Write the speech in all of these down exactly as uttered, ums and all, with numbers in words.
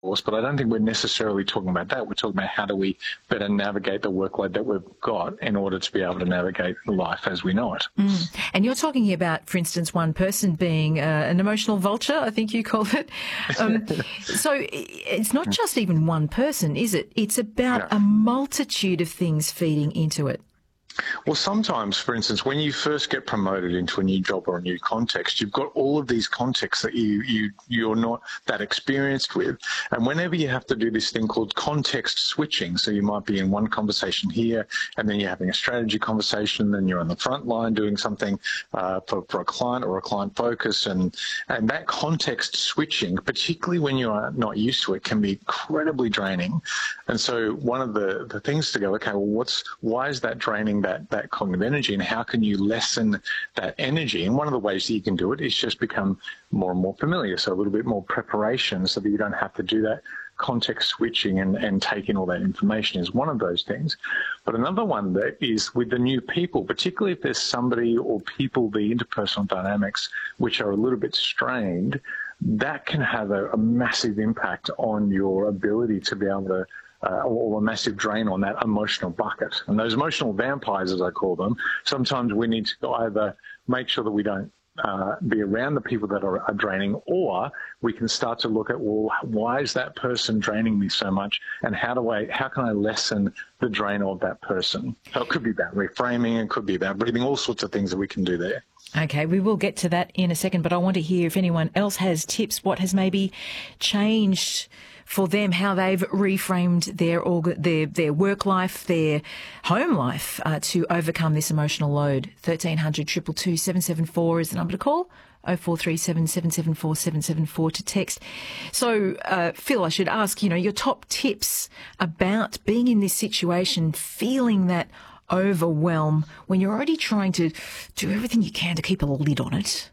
but I don't think we're necessarily talking about that. We're talking about how do we better navigate the workload that we've got in order to be able to navigate life as we know it. Mm. And you're talking here about, for instance, one person being uh, an emotional vulture, I think you called it. Um, so it's not just even one person, is it? It's about No. a multitude of things feeding into it. Well, sometimes, for instance, when you first get promoted into a new job or a new context, you've got all of these contexts that you, you, you're not that experienced with. And whenever you have to do this thing called context switching, so you might be in one conversation here, and then you're having a strategy conversation, then you're on the front line doing something uh, for, for a client or a client focus. And, and that context switching, particularly when you're not used to it, can be incredibly draining. And so one of the, the things to go, okay, well, what's why is that draining that, that cognitive energy, and how can you lessen that energy? And one of the ways that you can do it is just become more and more familiar, so a little bit more preparation so that you don't have to do that context switching and, and take in all that information is one of those things. But another one that is with the new people, particularly if there's somebody or people, the interpersonal dynamics, which are a little bit strained, that can have a, a massive impact on your ability to be able to Uh, or a massive drain on that emotional bucket. And those emotional vampires, as I call them, sometimes we need to either make sure that we don't uh, be around the people that are, are draining, or we can start to look at, well, why is that person draining me so much, and how do I, how can I lessen the drain of that person? So it could be about reframing, it could be about breathing, all sorts of things that we can do there. Okay, we will get to that in a second, but I want to hear if anyone else has tips, what has maybe changed for them, how they've reframed their org- their their work life, their home life uh, to overcome this emotional load. thirteen hundred, two two two, seven seven four is the number to call. oh four three seven, seven seven four, seven seven four to text. So, uh, Phil, I should ask, you know, your top tips about being in this situation, feeling that overwhelm when you're already trying to do everything you can to keep a lid on it.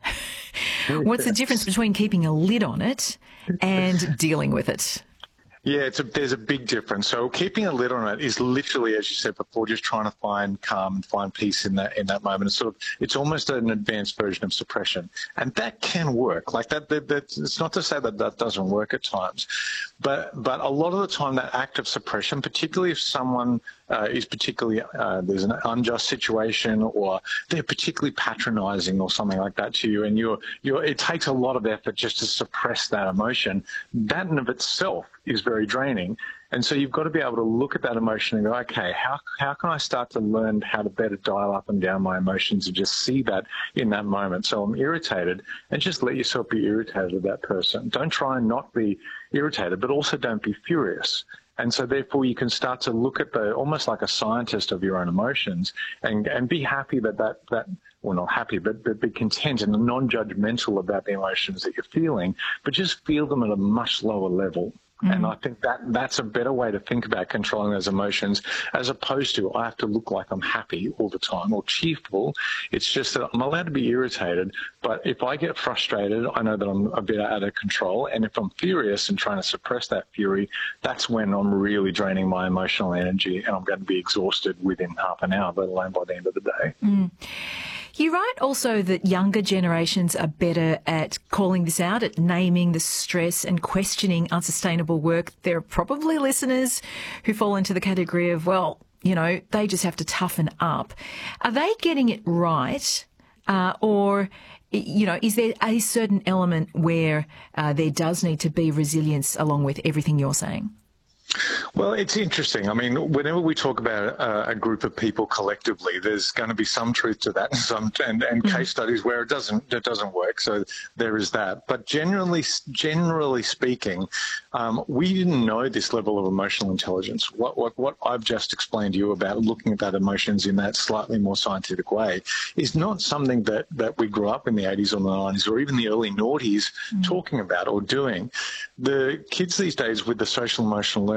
What's the difference between keeping a lid on it and dealing with it? Yeah, it's a, there's a big difference. So keeping a lid on it is literally, as you said before, just trying to find calm and find peace in that in that moment. It's sort of, it's almost an advanced version of suppression, and that can work. Like that, that, that it's not to say that that doesn't work at times, but but a lot of the time that act of suppression, particularly if someone uh, is particularly uh, there's an unjust situation, or they're particularly patronising or something like that to you, and you're you're it takes a lot of effort just to suppress that emotion. That in of itself is very draining. And so you've got to be able to look at that emotion and go, okay, how how can I start to learn how to better dial up and down my emotions and just see that in that moment? So I'm irritated, and just let yourself be irritated at that person. Don't try and not be irritated, but also don't be furious. And so therefore you can start to look at the, almost like a scientist of your own emotions, and, and be happy that that, that well, not happy, but, but be content and non-judgmental about the emotions that you're feeling, but just feel them at a much lower level. Mm. And I think that that's a better way to think about controlling those emotions, as opposed to I have to look like I'm happy all the time or cheerful. It's just that I'm allowed to be irritated, but if I get frustrated, I know that I'm a bit out of control. And if I'm furious and trying to suppress that fury, that's when I'm really draining my emotional energy, and I'm going to be exhausted within half an hour, let alone by the end of the day. Mm. You write also that younger generations are better at calling this out, at naming the stress and questioning unsustainable work. There are probably listeners who fall into the category of, well, you know, they just have to toughen up. Are they getting it right? Uh, or, you know, is there a certain element where uh, there does need to be resilience along with everything you're saying? Well, it's interesting. I mean, whenever we talk about uh, a group of people collectively, there's going to be some truth to that, and some and, and mm-hmm. case studies where it doesn't it doesn't work. So there is that. But generally, generally speaking, um, we didn't know this level of emotional intelligence. What what what I've just explained to you about looking at that emotions in that slightly more scientific way is not something that that we grew up in the eighties or the nineties or even the early noughties mm-hmm. talking about or doing. The kids these days with the social emotional learning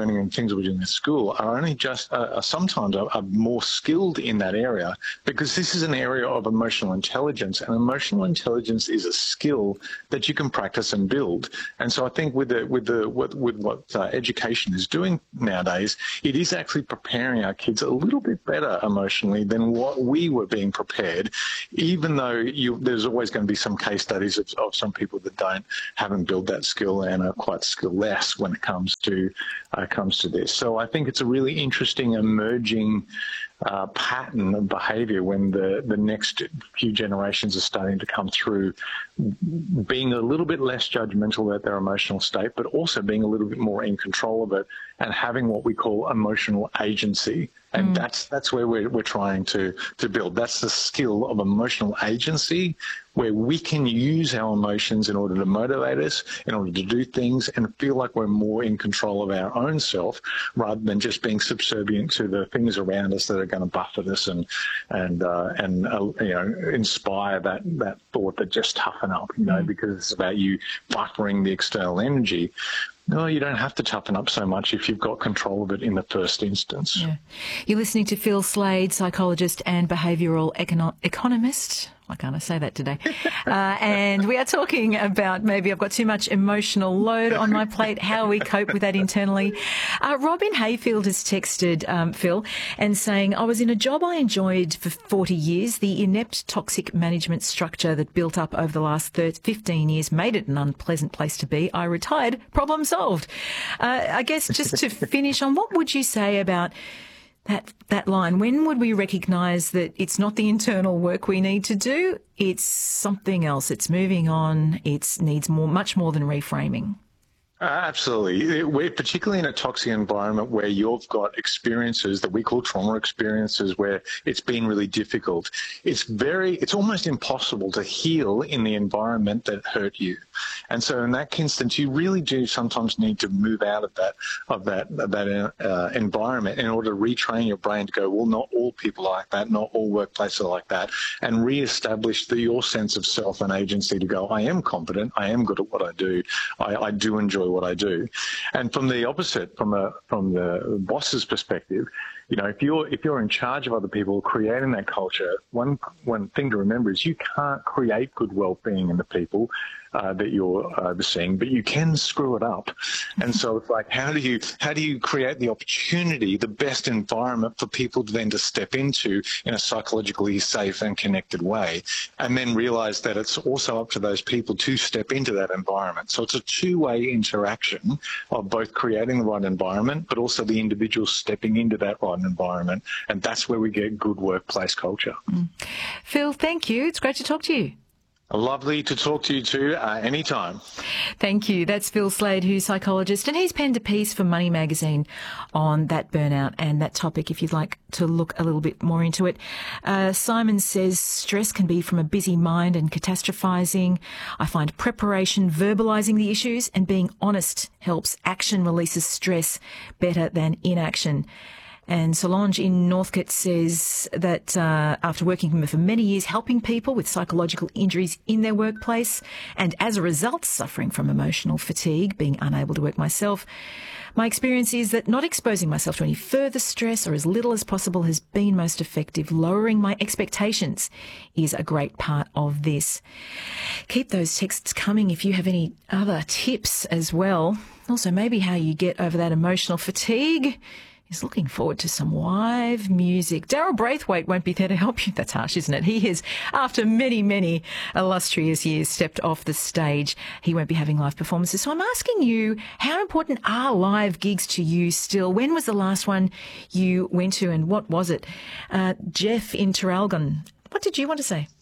learning and things that we're doing in school are only just, uh, are sometimes are, are more skilled in that area, because this is an area of emotional intelligence, and emotional intelligence is a skill that you can practice and build. And so I think with the, with the, with, with what uh, education is doing nowadays, it is actually preparing our kids a little bit better emotionally than what we were being prepared, even though you, there's always going to be some case studies of, of some people that don't, haven't built that skill and are quite skill-less when it comes to, uh, comes to this. So I think it's a really interesting emerging Uh, pattern of behaviour when the, the next few generations are starting to come through, being a little bit less judgmental about their emotional state, but also being a little bit more in control of it and having what we call emotional agency. And mm. that's that's where we're, we're trying to, to build. That's the skill of emotional agency, where we can use our emotions in order to motivate us, in order to do things and feel like we're more in control of our own self, rather than just being subservient to the things around us that are going to buffet us and and uh, and uh, you know, inspire that that thought that just toughen up, you know, mm. because it's about you buffering the external energy. No, you don't have to toughen up so much if you've got control of it in the first instance. Yeah. You're listening to Phil Slade, psychologist and behavioural econo- economist. Why can't I say that today? Uh, and we are talking about maybe I've got too much emotional load on my plate, how we cope with that internally. Uh, Robin Hayfield has texted um, Phil and saying, I was in a job I enjoyed for forty years. The inept toxic management structure that built up over the last fifteen years made it an unpleasant place to be. I retired, problem solved. Uh, I guess just to finish on, what would you say about That that line? When would we recognise that it's not the internal work we need to do, it's something else, it's moving on, it needs more, much more than reframing? Uh, absolutely. We're particularly in a toxic environment where you've got experiences that we call trauma experiences where it's been really difficult. It's very, it's almost impossible to heal in the environment that hurt you. And so in that instance, you really do sometimes need to move out of that, of that, of that uh, environment in order to retrain your brain to go, well, not all people are like that, not all workplaces are like that, and re-establish the, your sense of self and agency to go, I am competent, I am good at what I do, I, I do enjoy what I do. And from the opposite, from a from the boss's perspective, you know, if you're if you're in charge of other people, creating that culture, one one thing to remember is you can't create good well-being in the people uh, that you're overseeing, but you can screw it up. And so it's like, how do you how do you create the opportunity, the best environment for people to then to step into in a psychologically safe and connected way, and then realize that it's also up to those people to step into that environment. So it's a two-way interaction of both creating the right environment, but also the individual stepping into that right environment, and that's where we get good workplace culture. Mm. Phil, thank you. It's great to talk to you. Lovely to talk to you too, uh, anytime. Thank you. That's Phil Slade, who's a psychologist, and he's penned a piece for Money Magazine on that burnout and that topic if you'd like to look a little bit more into it. Uh, Simon says stress can be from a busy mind and catastrophising. I find preparation, verbalising the issues and being honest helps. Action releases stress better than inaction. And Solange in Northcote says that uh, after working for many years helping people with psychological injuries in their workplace and as a result suffering from emotional fatigue, being unable to work myself, my experience is that not exposing myself to any further stress or as little as possible has been most effective. Lowering my expectations is a great part of this. Keep those texts coming if you have any other tips as well. Also, maybe how you get over that emotional fatigue. Is looking forward to some live music. Daryl Braithwaite won't be there to help you. That's harsh, isn't it? He has, after many, many illustrious years, stepped off the stage. He won't be having live performances. So I'm asking you, how important are live gigs to you still? When was the last one you went to and what was it? Uh, Jeff in Terralgon, what did you want to say?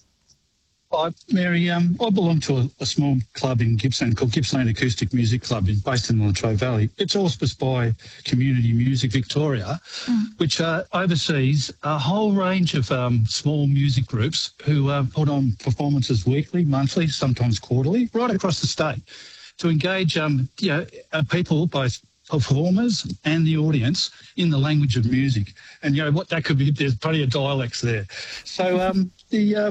Hi, Mary. Um, I belong to a, a small club in Gippsland called Gippsland Acoustic Music Club, in, based in the Latrobe Valley. It's auspiced by Community Music Victoria, mm. which uh, oversees a whole range of um, small music groups who uh, put on performances weekly, monthly, sometimes quarterly, right across the state to engage um, you know, uh, people, both performers and the audience, in the language of music. And, you know, what that could be, there's plenty of dialects there. So um, the... Um,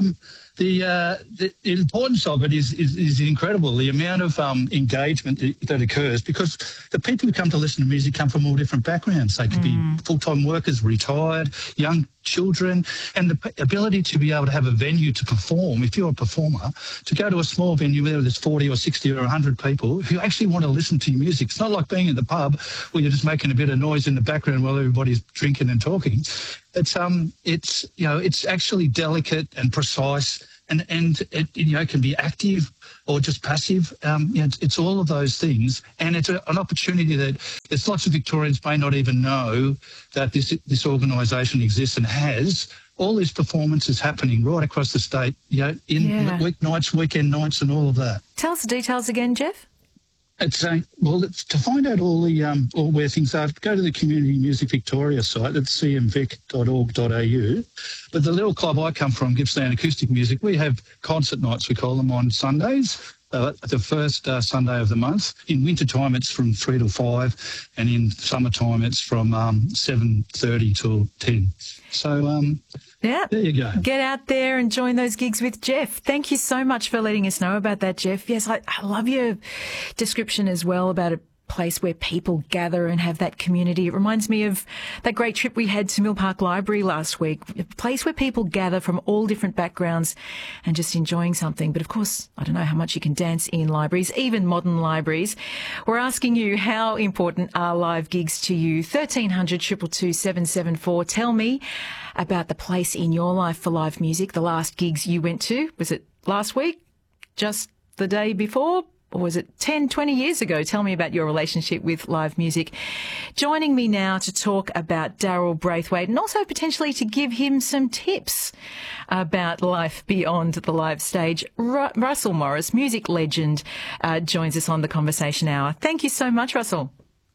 the, uh, the the importance of it is, is, is incredible, the amount of um, engagement that, that occurs, because the people who come to listen to music come from all different backgrounds. They could mm. be full-time workers, retired, young children, and the p- ability to be able to have a venue to perform. If you're a performer, to go to a small venue where there's forty or sixty or one hundred people who actually want to listen to your music. It's not like being at the pub where you're just making a bit of noise in the background while everybody's drinking and talking. It's um, it's you know, it's actually delicate and precise, and and it you know can be active or just passive. Um, you know, it's, it's all of those things, and it's a, an opportunity that there's lots of Victorians may not even know that this this organisation exists and has all these performances happening right across the state. You know, in yeah. weeknights, weekend nights, and all of that. Tell us the details again, Jeff. It's uh, well, it's, to find out all the um, all where things are, go to the Community Music Victoria site at c m vic dot org dot a u. But the little club I come from, Gippsland Acoustic Music, we have concert nights, we call them, on Sundays, uh, the first uh, Sunday of the month. In winter time, it's from three till five, and in summertime, it's from um, seven thirty till ten. So, um, yeah, there you go. Get out there and join those gigs with Jeff. Thank you so much for letting us know about that, Jeff. Yes, I, I love your description as well about a place where people gather and have that community. It reminds me of that great trip we had to Mill Park Library last week, a place where people gather from all different backgrounds and just enjoying something. But of course, I don't know how much you can dance in libraries, even modern libraries. We're asking you, how important are live gigs to you? thirteen hundred, two two two, seven seven four. Tell me about the place in your life for live music, the last gigs you went to. Was it last week? Just the day before? Or was it ten, twenty years ago? Tell me about your relationship with live music. Joining me now to talk about Daryl Braithwaite, and also potentially to give him some tips about life beyond the live stage, Ru- Russell Morris, music legend, uh, joins us on the Conversation Hour. Thank you so much, Russell.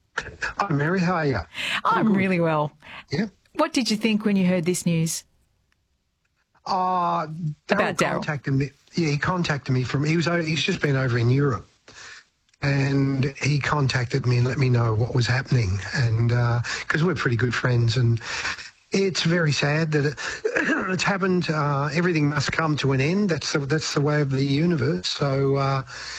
Hi, Mary. How are you? I'm good. really well. Yeah. What did you think when you heard this news? Uh, About Daryl. contacted me. Yeah, he contacted me from, he was, o- he's just been over in Europe, and he contacted me and let me know what was happening, and because uh, we're pretty good friends, and it's very sad that it, it's happened. Uh, everything must come to an end. That's the, that's the way of the universe. So uh,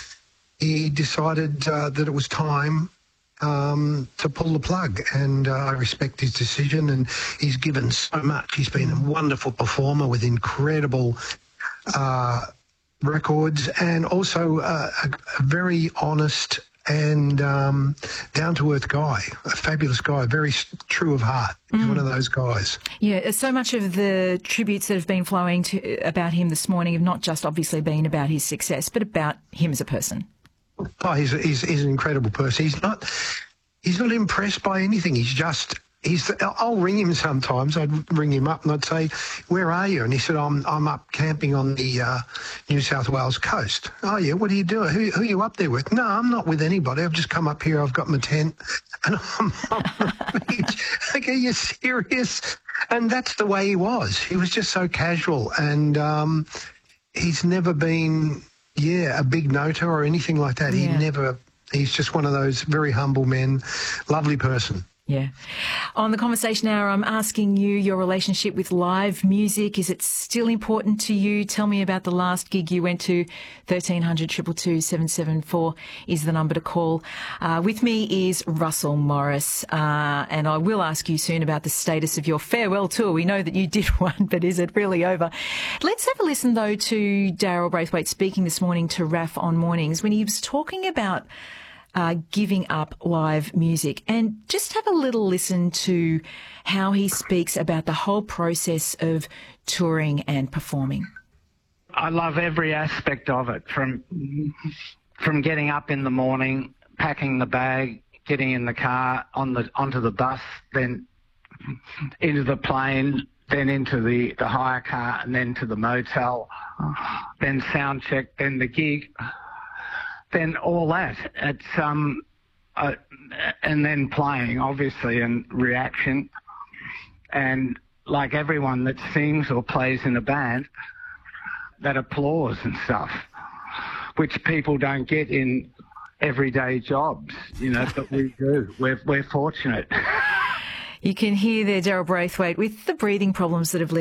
he decided uh, that it was time um, to pull the plug, and uh, I respect his decision, and he's given so much. He's been a wonderful performer with incredible uh, records, and also uh, a, a very honest and um, down-to-earth guy, a fabulous guy, very true of heart. He's mm. one of those guys. Yeah, so much of the tributes that have been flowing to, about him this morning have not just obviously been about his success, but about him as a person. Oh, he's, he's, he's an incredible person. He's not he's not impressed by anything. He's just... He's, I'll ring him sometimes. I'd ring him up and I'd say, "Where are you?" And he said, "I'm I'm up camping on the uh, New South Wales coast." "Oh yeah, what are you doing? Who, who are you up there with?" "No, I'm not with anybody. I've just come up here. I've got my tent and I'm on the beach." "Like, are you serious?" And that's the way he was. He was just so casual, and um, he's never been, yeah, a big noter or anything like that. Yeah. He never. He's just one of those very humble men, lovely person. Yeah. On the Conversation Hour, I'm asking you your relationship with live music. Is it still important to you? Tell me about the last gig you went to. thirteen hundred, two two two, seven seven four is the number to call. Uh, with me is Russell Morris, uh, and I will ask you soon about the status of your farewell tour. We know that you did one, but is it really over? Let's have a listen, though, to Daryl Braithwaite speaking this morning to R A F on Mornings when he was talking about Uh, giving up live music, and just have a little listen to how he speaks about the whole process of touring and performing. I love every aspect of it, from from getting up in the morning, packing the bag, getting in the car, on the onto the bus, then into the plane, then into the, the hire car, and then to the motel, then sound check, then the gig. Then all that, it's um, uh, and then playing, obviously, and reaction, and like everyone that sings or plays in a band, that applause and stuff, which people don't get in everyday jobs, you know, but we do. We're we're fortunate. You can hear there Daryl Braithwaite with the breathing problems that have led